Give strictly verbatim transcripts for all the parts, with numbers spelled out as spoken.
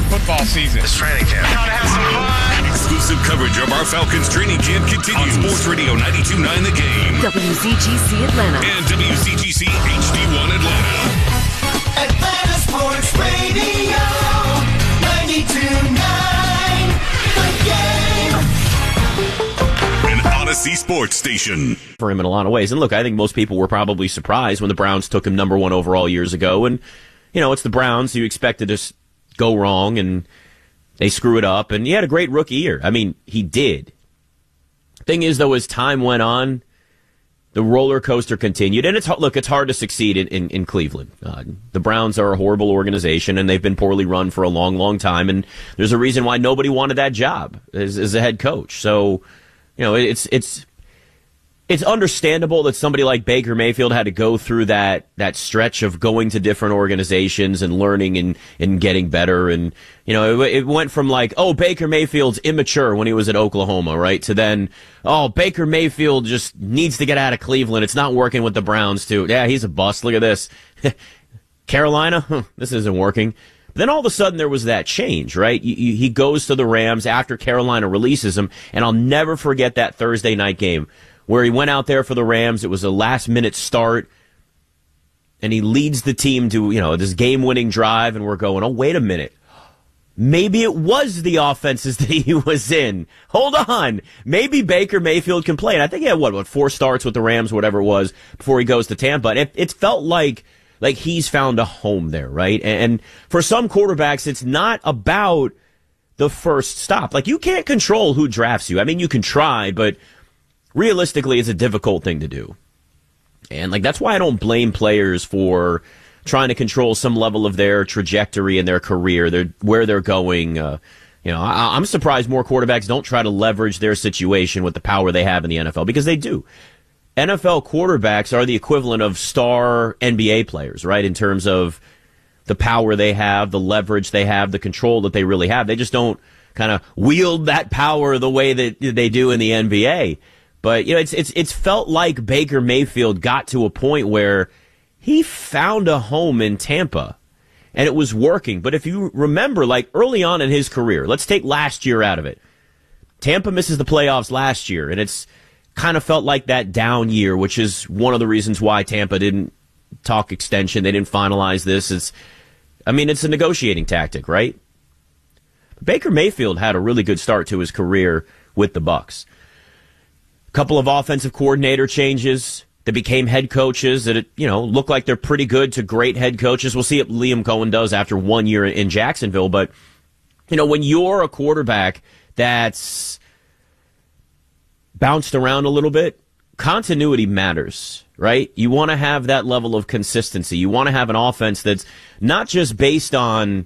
football season. It's training camp. Time to have some fun. Exclusive coverage of our Falcons training camp continues on Sports Radio ninety-two point nine The Game, W Z G C Atlanta, and W C G C H D one Atlanta. Atlanta Sports Radio ninety-two point nine The Game. An Odyssey Sports Station. For him in a lot of ways. And look, I think most people were probably surprised when the Browns took him number one overall years ago. And, you know, it's the Browns. You expected to go wrong, and they screw it up. And he had a great rookie year. I mean, he did. Thing is, though, as time went on, the roller coaster continued. And it's look, it's hard to succeed in, in, in Cleveland. Uh, the Browns are a horrible organization, and they've been poorly run for a long, long time. And there's a reason why nobody wanted that job as, as a head coach. So, you know, it's it's it's understandable that somebody like Baker Mayfield had to go through that that stretch of going to different organizations and learning and, and getting better. And, you know, it, it went from like, oh, Baker Mayfield's immature when he was at Oklahoma, right, to then, oh, Baker Mayfield just needs to get out of Cleveland. It's not working with the Browns, too. Yeah, he's a bust. Look at this. Carolina, huh, this isn't working. Then all of a sudden there was that change, right? He goes to the Rams after Carolina releases him, and I'll never forget that Thursday night game where he went out there for the Rams. It was a last-minute start, and he leads the team to, you know, this game-winning drive, and we're going, oh, wait a minute. Maybe it was the offenses that he was in. Hold on. Maybe Baker Mayfield can play. And I think he had, what, what, four starts with the Rams, whatever it was, before he goes to Tampa. And it, it felt like Like he's found a home there, right? And for some quarterbacks, it's not about the first stop. Like, you can't control who drafts you. I mean, you can try, but realistically, it's a difficult thing to do. And, like, that's why I don't blame players for trying to control some level of their trajectory in their career, their, where they're going. Uh, you know, I, I'm surprised more quarterbacks don't try to leverage their situation with the power they have in the N F L, because they do. N F L quarterbacks are the equivalent of star N B A players, right, in terms of the power they have, the leverage they have, the control that they really have. They just don't kind of wield that power the way that they do in the N B A. But, you know, it's it's it's felt like Baker Mayfield got to a point where he found a home in Tampa, and it was working. But if you remember, like, early on in his career, let's take last year out of it. Tampa misses the playoffs last year, and it's kind of felt like that down year, which is one of the reasons why Tampa didn't talk extension. They didn't finalize this. It's, I mean, it's a negotiating tactic, right? Baker Mayfield had a really good start to his career with the Bucs. A couple of offensive coordinator changes that became head coaches that, you know, look like they're pretty good to great head coaches. We'll see what Liam Cohen does after one year in Jacksonville. But, you know, when you're a quarterback that's bounced around a little bit, continuity matters, right? You want to have that level of consistency. You want to have an offense that's not just based on,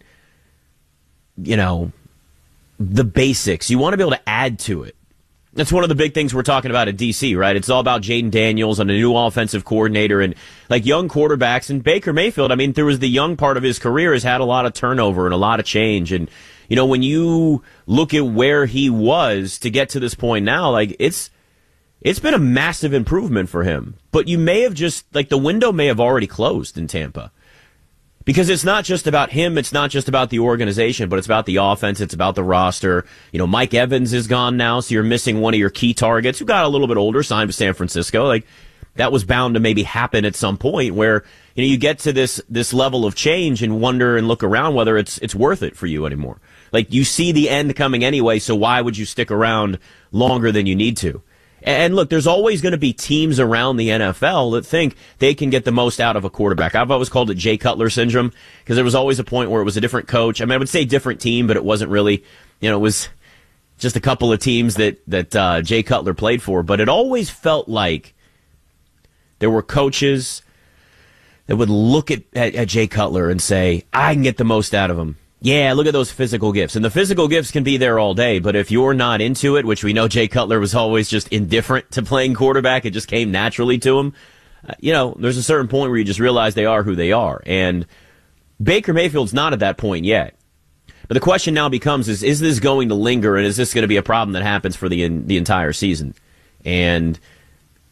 you know, the basics. You want to be able to add to it. That's one of the big things we're talking about at D C, right? It's all about Jaden Daniels and a new offensive coordinator and, like, young quarterbacks. And Baker Mayfield, I mean, there was the young part of his career, has had a lot of turnover and a lot of change. And, you know, when you look at where he was to get to this point now, like, it's it's been a massive improvement for him. But you may have just, like, the window may have already closed in Tampa. Because it's not just about him, it's not just about the organization, but it's about the offense, it's about the roster. You know, Mike Evans is gone now, so you're missing one of your key targets who got a little bit older, signed with San Francisco. Like, that was bound to maybe happen at some point where, you know, you get to this this level of change and wonder and look around whether it's it's worth it for you anymore. Like, you see the end coming anyway, so why would you stick around longer than you need to? And look, there's always going to be teams around the N F L that think they can get the most out of a quarterback. I've always called it Jay Cutler syndrome, because there was always a point where it was a different coach. I mean, I would say different team, but it wasn't really, you know, it was just a couple of teams that, that uh, Jay Cutler played for. But it always felt like there were coaches that would look at, at, at Jay Cutler and say, I can get the most out of him. Yeah, look at those physical gifts. And the physical gifts can be there all day, but if you're not into it, which we know Jay Cutler was always just indifferent to playing quarterback, it just came naturally to him, uh, you know, there's a certain point where you just realize they are who they are. And Baker Mayfield's not at that point yet. But the question now becomes, is is this going to linger, and is this going to be a problem that happens for the in, the entire season? And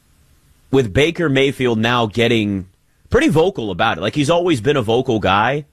with Baker Mayfield now getting pretty vocal about it, like, he's always been a vocal guy,